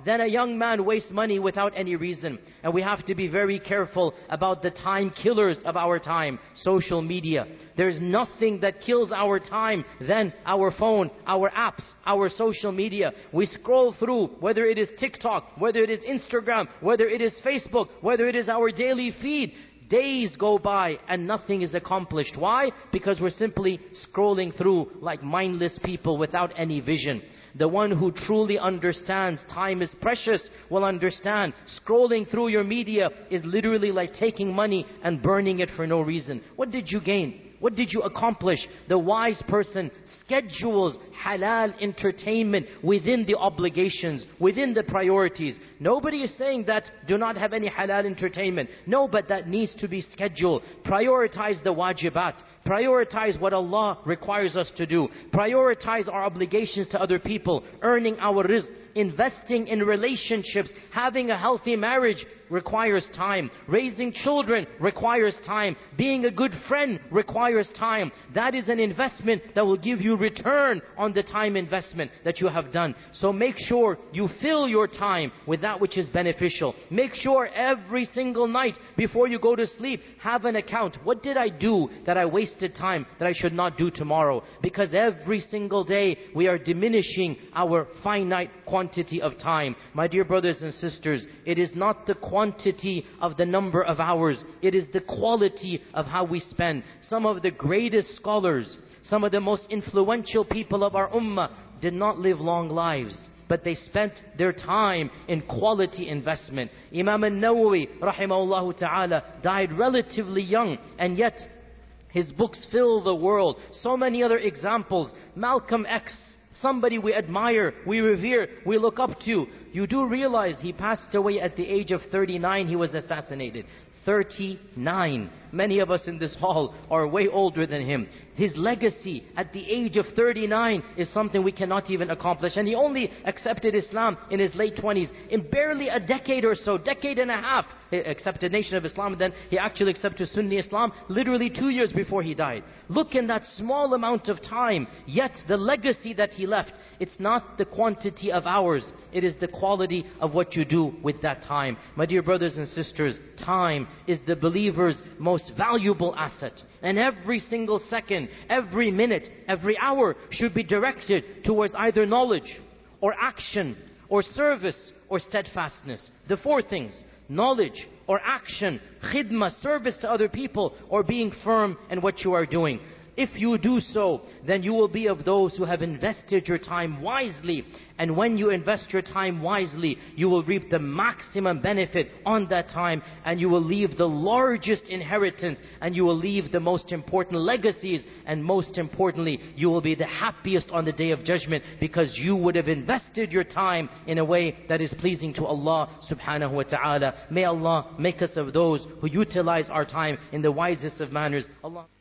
then a young man wastes money without any reason. And we have to be very careful about the time killers of our time, social media. There's nothing that kills our time than our phone, our apps, our social media. We scroll through, whether it is TikTok, whether it is Instagram, whether it is Facebook, whether it is our daily feed. Days go by and nothing is accomplished. Why? Because we're simply scrolling through like mindless people without any vision. The one who truly understands time is precious will understand scrolling through your media is literally like taking money and burning it for no reason. What did you gain? What did you accomplish? The wise person schedules halal entertainment within the obligations, within the priorities. Nobody is saying that do not have any halal entertainment. No, but that needs to be scheduled. Prioritize the wajibat. Prioritize what Allah requires us to do. Prioritize our obligations to other people. Earning our rizq. Investing in relationships. Having a healthy marriage requires time. Raising children requires time. Being a good friend requires time. That is an investment that will give you return on the time investment that you have done. So make sure you fill your time with that which is beneficial. Make sure every single night before you go to sleep, have an account. What did I do that I wasted time that I should not do tomorrow? Because every single day we are diminishing our finite quantity of time. My dear brothers and sisters, it is not the quantity of the number of hours. It is the quality of how we spend. Some of the greatest scholars, some of the most influential people of our ummah did not live long lives, but they spent their time in quality investment. Imam al-Nawawi, rahimahullah ta'ala, died relatively young, and yet his books fill the world. So many other examples. Malcolm X, somebody we admire, we revere, we look up to. You do realize he passed away at the age of 39, he was assassinated. 39. Many of us in this hall are way older than him. His legacy at the age of 39 is something we cannot even accomplish. And he only accepted Islam in his late 20s. In barely a decade or so, decade and a half, he accepted Nation of Islam, and then he actually accepted Sunni Islam literally 2 years before he died. Look in that small amount of time, yet the legacy that he left, it's not the quantity of hours, it is the quality of what you do with that time. My dear brothers and sisters, time is the believer's most valuable asset. And every single second, every minute, every hour should be directed towards either knowledge or action or service or steadfastness. The four things: knowledge or action, khidmah, service to other people, or being firm in what you are doing. If you do so, then you will be of those who have invested your time wisely. And when you invest your time wisely, you will reap the maximum benefit on that time, and you will leave the largest inheritance, and you will leave the most important legacies, and most importantly, you will be the happiest on the Day of Judgment, because you would have invested your time in a way that is pleasing to Allah subhanahu wa ta'ala. May Allah make us of those who utilize our time in the wisest of manners. Allah